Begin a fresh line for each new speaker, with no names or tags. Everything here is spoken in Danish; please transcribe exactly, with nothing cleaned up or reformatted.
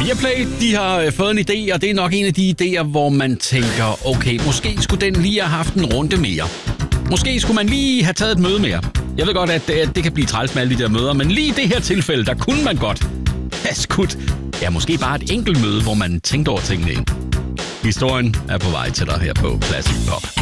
Viaplay, de har fået en idé, og det er nok en af de idéer, hvor man tænker, okay, måske skulle den lige have haft en runde mere. Måske skulle man lige have taget et møde mere. Jeg ved godt, at det, at det kan blive træls med alle de der møder, men lige i det her tilfælde, der kunne man godt have skudt. Ja, måske bare et enkelt møde, hvor man tænkte over tingene ind. Historien er på vej til dig her på Classic Pop.